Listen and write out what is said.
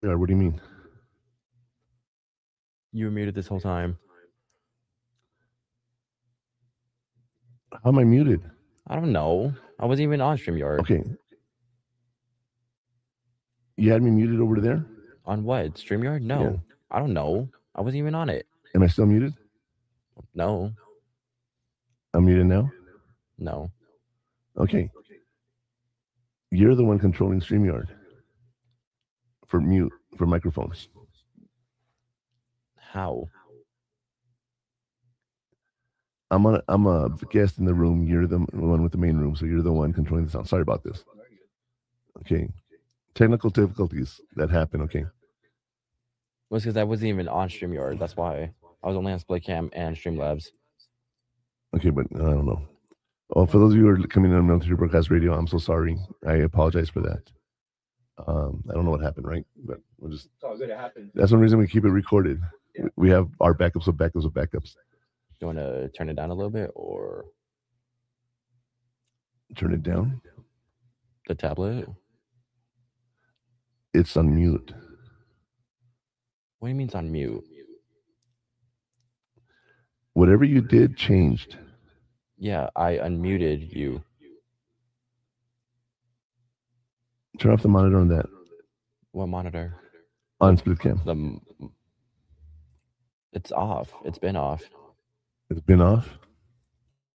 Yeah, what do you mean? You were muted this whole time. How am I muted? I don't know. I wasn't even on StreamYard. Okay. You had me muted over there? On what? StreamYard? No. Yeah. I don't know. I wasn't even on it. Am I still muted? No. I'm muted now? No. Okay. You're the one controlling StreamYard for mute, for microphones. How? I'm a guest in the room. You're the one with the main room, so you're the one controlling the sound. Sorry about this. Okay. Technical difficulties that happen, okay. Well, it's because I wasn't even on StreamYard. That's why. I was only on Splitcam and Streamlabs. Okay, but I don't know. Oh, for those of you who are coming on Military Broadcast Radio, I'm so sorry. I apologize for that. I don't know what happened, right? But we'll just. It's all good. It happens. That's one reason we keep it recorded. Yeah. We have our backups of backups of backups. You want to turn it down a little bit or turn it down? The tablet? It's on mute. What do you mean it's on mute? Whatever you did changed. Yeah, I unmuted you. Turn off the monitor on that. What monitor? On Splitcam. It's off. It's been off. It's been off?